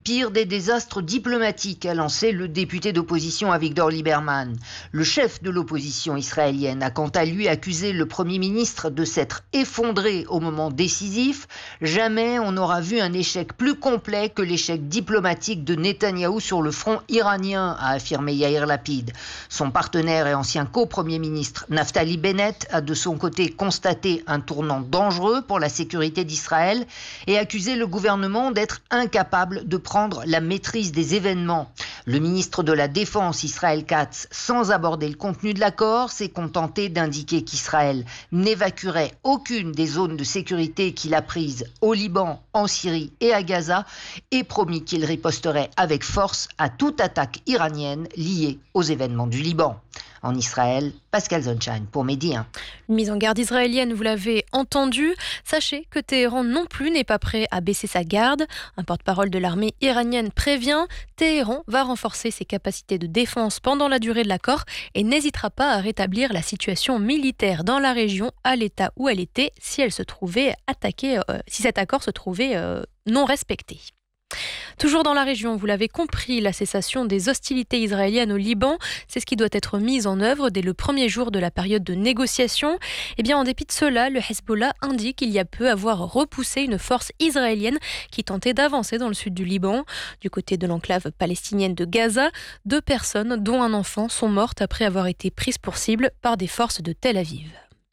Pire des désastres diplomatiques, a lancé le député d'opposition Avigdor Lieberman. Le chef de l'opposition israélienne a quant à lui accusé le Premier ministre de s'être effondré au moment décisif. Jamais on n'aura vu un échec plus complet que l'échec diplomatique de Netanyahou sur le front iranien, a affirmé Yair Lapid. Son partenaire et ancien co-premier ministre Naftali Bennett a de son côté constaté un tournant dangereux pour la sécurité d'Israël et accusé le gouvernement d'être incapable de prendre la maîtrise des événements. Le ministre de la Défense, Israël Katz, sans aborder le contenu de l'accord, s'est contenté d'indiquer qu'Israël n'évacuerait aucune des zones de sécurité qu'il a prises au Liban, en Syrie et à Gaza, et promis qu'il riposterait avec force à toute attaque iranienne liée aux événements du Liban. En Israël, Pascal Zonshine pour Midi 1. Une mise en garde israélienne, vous l'avez entendu. Sachez que Téhéran non plus n'est pas prêt à baisser sa garde. Un porte-parole de l'armée iranienne prévient, Téhéran va renforcer ses capacités de défense pendant la durée de l'accord et n'hésitera pas à rétablir la situation militaire dans la région à l'état où elle était si elle se trouvait attaquée, si cet accord se trouvait non respecté. Toujours dans la région, vous l'avez compris, la cessation des hostilités israéliennes au Liban, c'est ce qui doit être mis en œuvre dès le premier jour de la période de négociation. Eh bien, en dépit de cela, le Hezbollah indique il y a peu avoir repoussé une force israélienne qui tentait d'avancer dans le sud du Liban. Du côté de l'enclave palestinienne de Gaza, 2 personnes, dont un enfant, sont mortes après avoir été prises pour cible par des forces de Tel Aviv.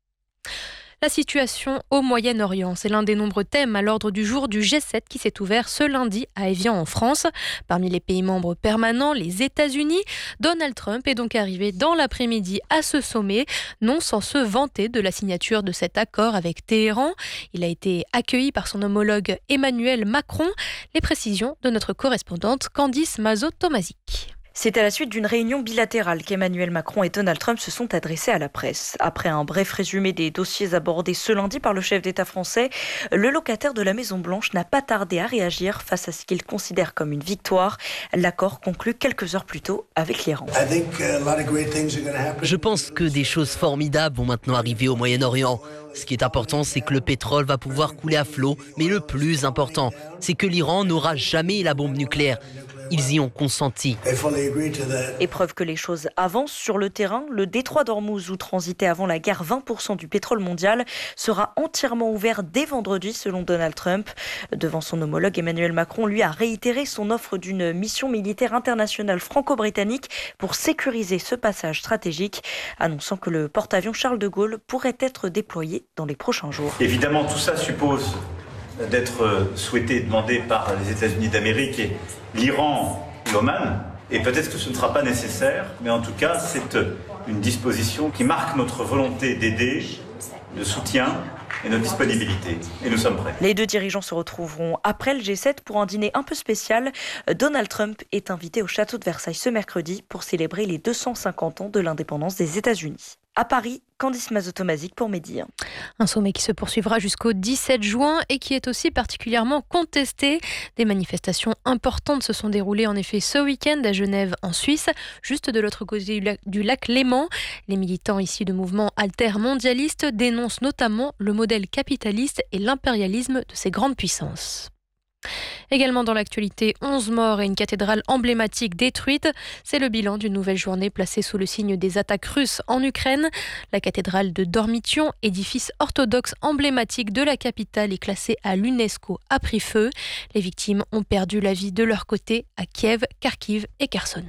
La situation au Moyen-Orient, c'est l'un des nombreux thèmes à l'ordre du jour du G7 qui s'est ouvert ce lundi à Évian en France. Parmi les pays membres permanents, les États-Unis, Donald Trump est donc arrivé dans l'après-midi à ce sommet, non sans se vanter de la signature de cet accord avec Téhéran. Il a été accueilli par son homologue Emmanuel Macron. Les précisions de notre correspondante Candice Mazot-Tomazic. C'est à la suite d'une réunion bilatérale qu'Emmanuel Macron et Donald Trump se sont adressés à la presse. Après un bref résumé des dossiers abordés ce lundi par le chef d'État français, le locataire de la Maison-Blanche n'a pas tardé à réagir face à ce qu'il considère comme une victoire. L'accord conclu quelques heures plus tôt avec l'Iran. Je pense que des choses formidables vont maintenant arriver au Moyen-Orient. Ce qui est important, c'est que le pétrole va pouvoir couler à flot, mais le plus important, c'est que l'Iran n'aura jamais la bombe nucléaire. Ils y ont consenti. Et preuve que les choses avancent sur le terrain, le détroit d'Ormuz, où transitait avant la guerre 20% du pétrole mondial, sera entièrement ouvert dès vendredi, selon Donald Trump. Devant son homologue, Emmanuel Macron, lui, a réitéré son offre d'une mission militaire internationale franco-britannique pour sécuriser ce passage stratégique, annonçant que le porte-avions Charles de Gaulle pourrait être déployé dans les prochains jours. Évidemment, tout ça suppose d'être souhaité et demandé par les États-Unis d'Amérique et l'Iran, l'Oman, et peut-être que ce ne sera pas nécessaire, mais en tout cas, c'est une disposition qui marque notre volonté d'aider, de soutien et notre disponibilité. Et nous sommes prêts. Les 2 dirigeants se retrouveront après le G7 pour un dîner un peu spécial. Donald Trump est invité au château de Versailles ce mercredi pour célébrer les 250 ans de l'indépendance des États-Unis. À Paris, Candice Mazot-Tomazic pour Midi 1. Un sommet qui se poursuivra jusqu'au 17 juin et qui est aussi particulièrement contesté. Des manifestations importantes se sont déroulées en effet ce week-end à Genève en Suisse, juste de l'autre côté du lac Léman. Les militants issus de mouvements altermondialistes dénoncent notamment le modèle capitaliste et l'impérialisme de ces grandes puissances. Également dans l'actualité, 11 morts et une cathédrale emblématique détruite. C'est le bilan d'une nouvelle journée placée sous le signe des attaques russes en Ukraine. La cathédrale de Dormition, édifice orthodoxe emblématique de la capitale, est classée à l'UNESCO, a pris feu. Les victimes ont perdu la vie de leur côté à Kiev, Kharkiv et Kherson.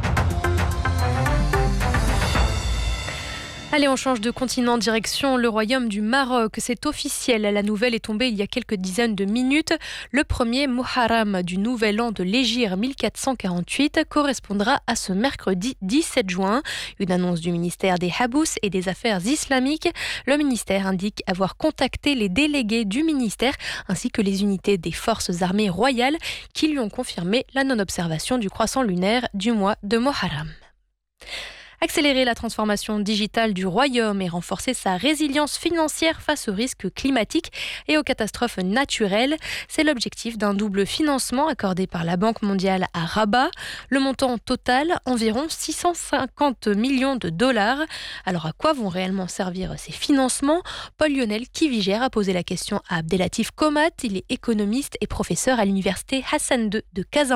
Allez, on change de continent, direction le royaume du Maroc. C'est officiel, la nouvelle est tombée il y a quelques dizaines de minutes. Le premier Muharram du nouvel an de l'Hégire 1448 correspondra à ce mercredi 17 juin. Une annonce du ministère des Habous et des Affaires islamiques. Le ministère indique avoir contacté les délégués du ministère ainsi que les unités des forces armées royales qui lui ont confirmé la non-observation du croissant lunaire du mois de Muharram. Accélérer la transformation digitale du royaume et renforcer sa résilience financière face aux risques climatiques et aux catastrophes naturelles, c'est l'objectif d'un double financement accordé par la Banque mondiale à Rabat. Le montant total, environ 650 millions de dollars. Alors à quoi vont réellement servir ces financements ? Paul-Lionel Kivigère a posé la question à Abdelatif Komat. Il est économiste et professeur à l'université Hassan II de Casablanca.